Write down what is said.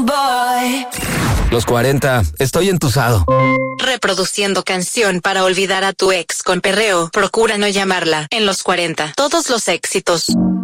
boy. Los 40, estoy entusado. Reproduciendo canción para olvidar a tu ex con perreo. Procura no llamarla. En los 40, todos los éxitos.